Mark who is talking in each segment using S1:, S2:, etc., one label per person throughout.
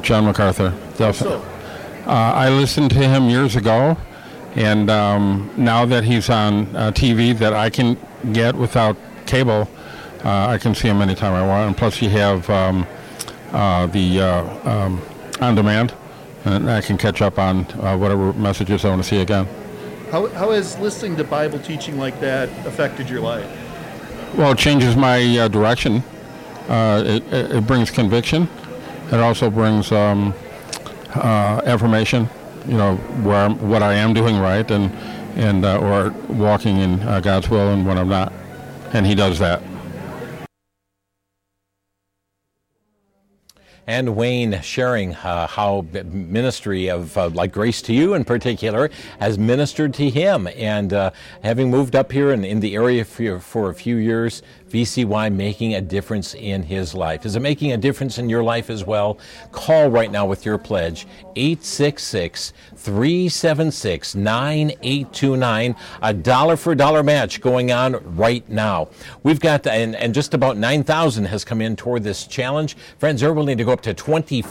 S1: John MacArthur, definitely. I listened to him years ago, and now that he's on TV that I can get without cable, I can see him anytime I want. And plus, you have the on-demand, and I can catch up on whatever messages I want to see again.
S2: How has listening to Bible teaching like that affected your life?
S1: Well, it changes my direction. It brings conviction. It also brings affirmation, what I am doing right, and or walking in God's will and when I'm not. And he does that.
S3: And Wayne sharing how ministry of like Grace to You in particular has ministered to him. And having moved up here in the area for a few years, VCY making a difference in his life. Is it making a difference in your life as well? Call right now with your pledge, 866-376-9829. A $1 match going on right now. We've got, and just about 9,000 has come in toward this challenge. Friends, they're willing to go up to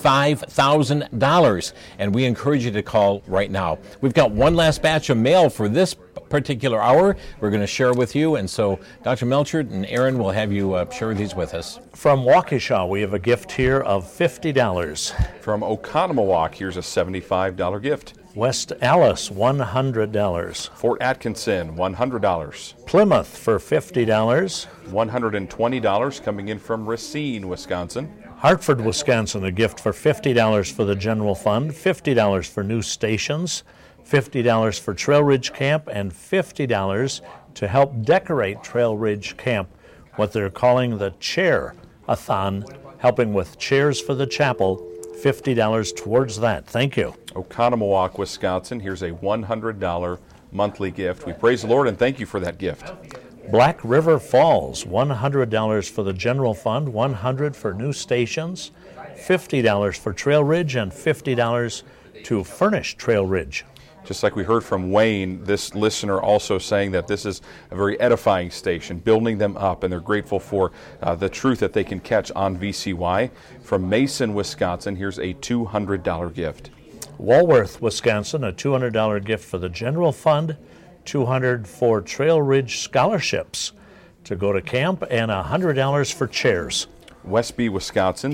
S3: $25,000, and we encourage you to call right now. We've got one last batch of mail for this particular hour we're going to share with you, and so Dr. Melcher and Aaron will have you share these with us.
S4: From Waukesha, we have a gift here of $50.
S5: From Oconomowoc, here's a $75 gift.
S4: West Allis, $100.
S5: Fort Atkinson, $100.
S4: Plymouth for $50.
S5: $120 coming in from Racine, Wisconsin.
S4: Hartford, Wisconsin, a gift for $50 for the general fund, $50 for new stations, $50 for Trail Ridge Camp, and $50 to help decorate Trail Ridge Camp, what they're calling the Chair-a-thon, helping with chairs for the chapel, $50 towards that. Thank you.
S5: Oconomowoc, Wisconsin, here's a $100 monthly gift. We praise the Lord and thank you for that gift.
S4: Black River Falls, $100 for the general fund, $100 for new stations, $50 for Trail Ridge, and $50 to furnish Trail Ridge.
S5: Just like we heard from Wayne, this listener also saying that this is a very edifying station, building them up, and they're grateful for the truth that they can catch on VCY. From Mason, Wisconsin, here's a $200 gift.
S4: Walworth, Wisconsin, a $200 gift for the general fund, $200 for Trail Ridge scholarships to go to camp, and $100 for chairs.
S5: Westby, Wisconsin,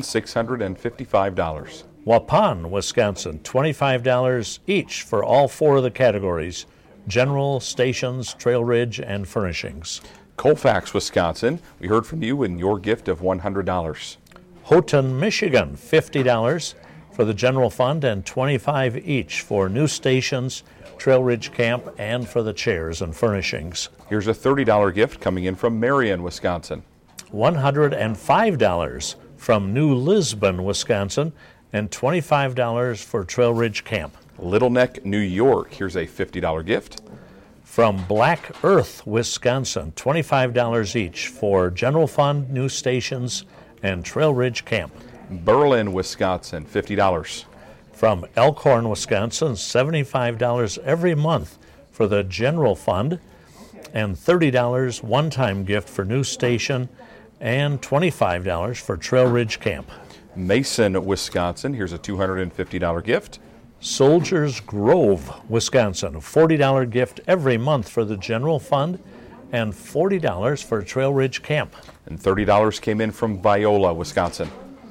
S5: $655.
S4: Waupun, Wisconsin, $25 each for all four of the categories: general, stations, Trail Ridge, and furnishings.
S5: Colfax, Wisconsin, we heard from you in your gift of $100.
S4: Houghton, Michigan, $50 for the general fund and $25 each for new stations, Trail Ridge Camp, and for the chairs and furnishings.
S5: Here's a $30 gift coming in from Marion, Wisconsin.
S4: $105 from New Lisbon, Wisconsin, and $25 for Trail Ridge Camp.
S5: Little Neck, New York, here's a $50 gift.
S4: From Black Earth, Wisconsin, $25 each for general fund, new stations, and Trail Ridge Camp.
S5: Berlin, Wisconsin, $50.
S4: From Elkhorn, Wisconsin, $75 every month for the general fund, and $30 one-time gift for new station, and $25 for Trail Ridge Camp.
S5: Mason, Wisconsin, here's a $250 gift.
S4: Soldiers Grove, Wisconsin, a $40 gift every month for the general fund, and $40 for Trail Ridge Camp.
S5: And $30 came in from Viola, Wisconsin.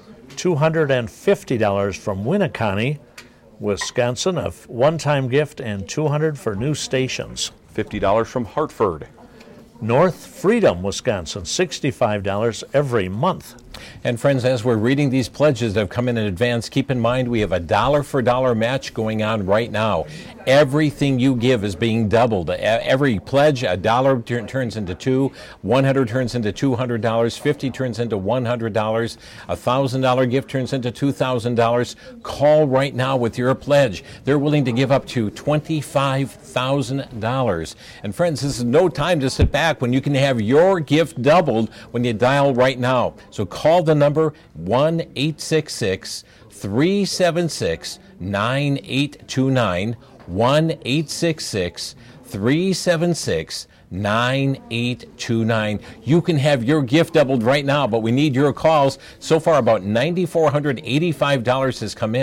S4: $250 from Winneconne, Wisconsin, a one-time gift, and $200 for new stations.
S5: $50 from Hartford.
S4: North Freedom, Wisconsin, $65 every month.
S3: And friends, as we're reading these pledges that have come in advance, keep in mind we have a $1 match going on right now. Everything you give is being doubled. Every pledge, $1 turns into $2, $100 turns into $200, $50 turns into $100, $1,000 gift turns into $2,000. Call right now with your pledge. They're willing to give up to $25,000. And friends, this is no time to sit back when you can have your gift doubled when you dial right now. So call the number 1-866-376-9829, 1-866-376-9829. You can have your gift doubled right now, but we need your calls. So far, about $9,485 has come in.